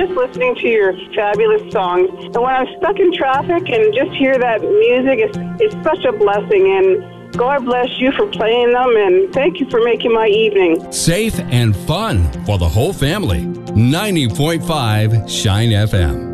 just listening to your fabulous songs. And when I'm stuck in traffic and just hear that music, it's such a blessing. And God bless you for playing them, and thank you for making my evening safe and fun for the whole family. 90.5 Shine FM.